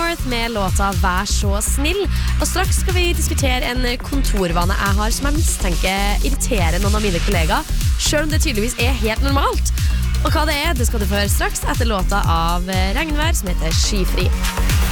North med låta Vær så snill. Og straks skal vi diskutere en kontorvane jeg har som jeg mistenker irriterer noen av mine kollegaer, selv om det tydeligvis er helt normalt. Og hva det skal du få høre straks etter låta av Regnvær som heter Skyfri.